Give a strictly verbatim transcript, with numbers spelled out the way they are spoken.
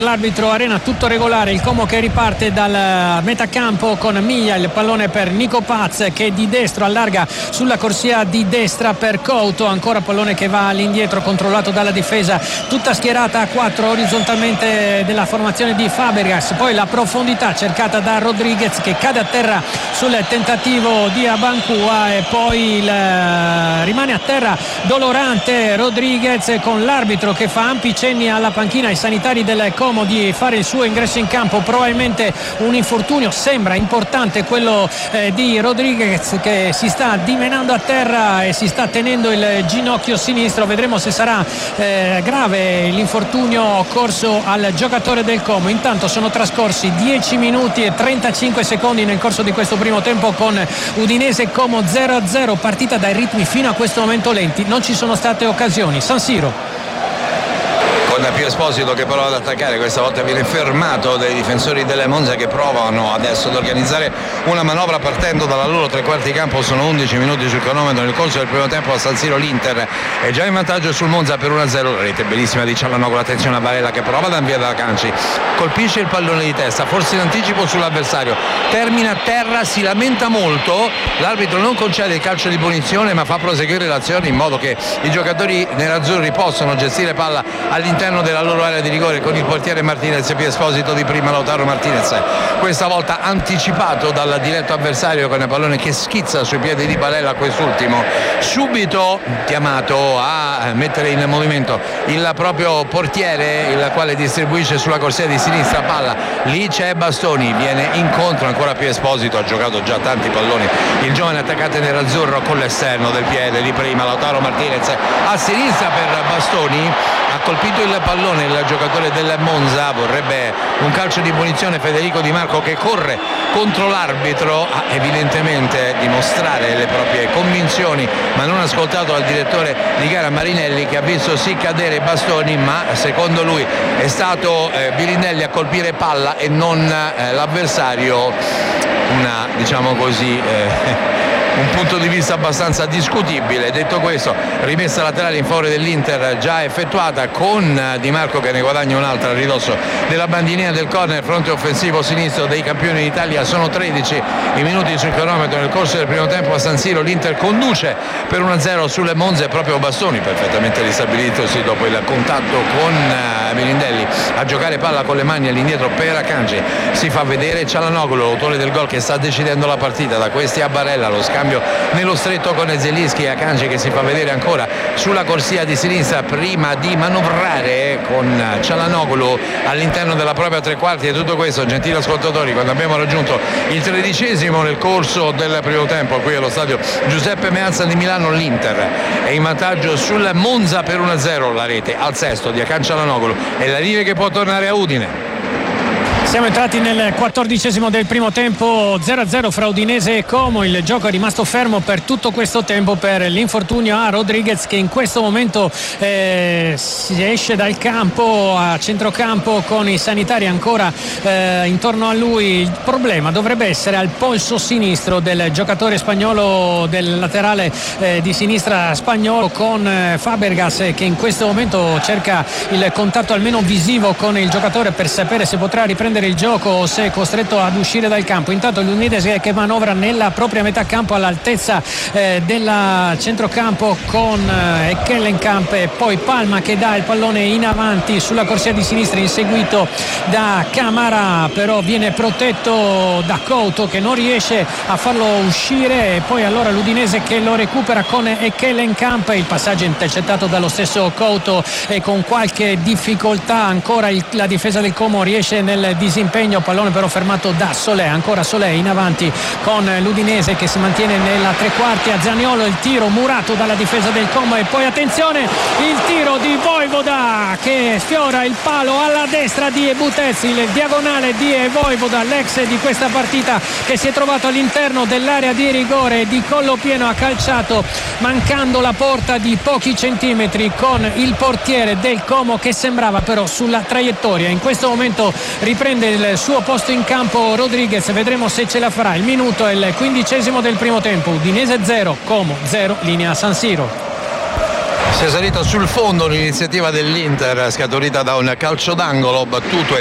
L'arbitro Arena, tutto regolare, il Como che riparte dal metacampo con Miglia, il pallone per Nico Paz che di destro allarga sulla corsia di destra per Couto, ancora pallone che va all'indietro controllato dalla difesa tutta schierata a quattro orizzontalmente della formazione di Fabregas, poi la profondità cercata da Rodriguez che cade a terra sul tentativo di Abancua e poi il, rimane a terra dolorante Rodriguez con l'arbitro che fa ampi cenni alla panchina ai sanitari del Como di fare il suo ingresso in campo, probabilmente un infortunio, sembra importante quello eh, di Rodriguez che si sta dimenando a terra e si sta tenendo il ginocchio sinistro, vedremo se sarà eh, grave l'infortunio occorso al giocatore del Como. Intanto sono trascorsi dieci minuti e trentacinque secondi nel corso di questo primo tempo con Udinese Como zero a zero, partita dai ritmi fino a questo momento lenti, non ci sono state occasioni. San Siro con Pio Esposito che prova ad attaccare, questa volta viene fermato dai difensori delle Monza che provano adesso ad organizzare una manovra partendo dalla loro tre quarti di campo. Sono undici minuti sul cronometro nel corso del primo tempo a San Siro, l'Inter è già in vantaggio sul Monza per uno a zero. La rete bellissima di Cialanoglu, attenzione a Varela che prova da via da Canci, colpisce il pallone di testa, forse in anticipo sull'avversario, termina a terra, si lamenta molto, l'arbitro non concede il calcio di punizione ma fa proseguire l'azione in modo che i giocatori nerazzurri possano gestire palla all'interno della loro area di rigore con il portiere Martinez e Pio Esposito di prima, Lautaro Martinez questa volta anticipato dal diretto avversario con il pallone che schizza sui piedi di Barella, quest'ultimo subito chiamato a mettere in movimento il proprio portiere, il quale distribuisce sulla corsia di sinistra palla, lì c'è Bastoni, viene incontro ancora Pio Esposito, ha giocato già tanti palloni il giovane attaccante nerazzurro con l'esterno del piede di prima, Lautaro Martinez a sinistra per Bastoni, ha colpito il pallone il giocatore del Monza, vorrebbe un calcio di punizione Federico Di Marco che corre contro l'arbitro, ha evidentemente dimostrare le proprie convinzioni ma non ascoltato al direttore di gara Marinelli che ha visto sì cadere Bastoni, ma secondo lui è stato eh, Birindelli a colpire palla e non eh, l'avversario, una diciamo così eh, un punto di vista abbastanza discutibile. Detto questo, rimessa laterale in favore dell'Inter già effettuata con Di Marco che ne guadagna un'altra a ridosso della bandierina del corner, fronte offensivo sinistro dei campioni d'Italia. Sono tredici i minuti sul cronometro nel corso del primo tempo a San Siro, l'Inter conduce per uno a zero sulle Monze, proprio Bastoni perfettamente ristabilitosi dopo il contatto con Birindelli a giocare palla con le mani all'indietro per Akanji, si fa vedere Cialanoglu, l'autore del gol che sta decidendo la partita, da questi a Barella, lo scambio nello stretto con Zelinski e Akanji che si fa vedere ancora sulla corsia di sinistra prima di manovrare con Cialanoglu all'interno della propria tre quarti. E tutto questo, gentili ascoltatori, quando abbiamo raggiunto il tredicesimo nel corso del primo tempo qui allo stadio Giuseppe Meazza di Milano, l'Inter è in vantaggio sul Monza per uno a zero, la rete al sesto di Akan Cialanoglu e la linea che può tornare a Udine. Siamo entrati nel quattordicesimo del primo tempo, zero a zero fra Udinese e Como. Il gioco è rimasto fermo per tutto questo tempo per l'infortunio a Rodriguez che in questo momento eh, si esce dal campo a centrocampo con i sanitari ancora eh, intorno a lui. Il problema dovrebbe essere al polso sinistro del giocatore spagnolo, del laterale eh, di sinistra spagnolo, con eh, Fabregas che in questo momento cerca il contatto almeno visivo con il giocatore per sapere se potrà riprendere il gioco o se è costretto ad uscire dal campo. Intanto l'Udinese che manovra nella propria metà campo all'altezza eh, del centrocampo con eh, Ekelenkamp e poi Palma che dà il pallone in avanti sulla corsia di sinistra inseguito da Camara, però viene protetto da Couto che non riesce a farlo uscire e poi allora l'Udinese che lo recupera con Ekelenkamp, il passaggio intercettato dallo stesso Couto e con qualche difficoltà ancora il, la difesa del Como riesce nel disimpegno, pallone però fermato da Solé, ancora Solé in avanti con l'Udinese che si mantiene nella tre quarti a Zaniolo, il tiro murato dalla difesa del Como e poi attenzione il tiro di Vojvoda che sfiora il palo alla destra di Butez, il diagonale di Vojvoda, l'ex di questa partita che si è trovato all'interno dell'area di rigore, di collo pieno ha calciato mancando la porta di pochi centimetri con il portiere del Como che sembrava però sulla traiettoria. In questo momento riprende il suo posto in campo Rodriguez, vedremo se ce la farà. Il minuto è il quindicesimo del primo tempo, Udinese zero, Como zero, linea San Siro. Si è salita sul fondo un'iniziativa dell'Inter scaturita da un calcio d'angolo battuto e